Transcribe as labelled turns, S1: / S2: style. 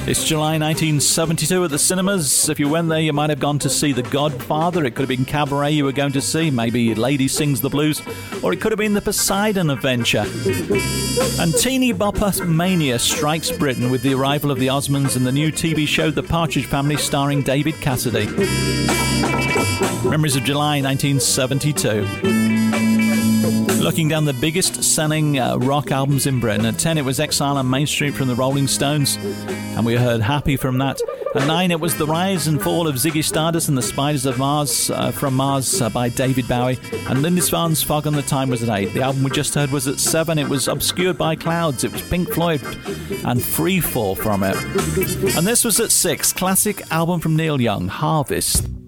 S1: It's July 1972 at the cinemas. If you went there, you might have gone to see The Godfather. It could have been Cabaret you were going to see. Maybe Lady Sings the Blues. Or it could have been The Poseidon Adventure. And teeny bopper mania strikes Britain with the arrival of the Osmonds and the new TV show The Partridge Family starring David Cassidy. Memories of July 1972. Looking down the biggest selling rock albums in Britain. At 10 it was Exile on Main Street from the Rolling Stones, and we heard Happy from that. At 9 it was The Rise and Fall of Ziggy Stardust and the Spiders of Mars from Mars by David Bowie, and Lindisfarne's Fog on the Time was at 8. The album we just heard was at 7. It was Obscured by Clouds. It was Pink Floyd and Free Fall from it. And this was at 6, classic album from Neil Young, Harvest.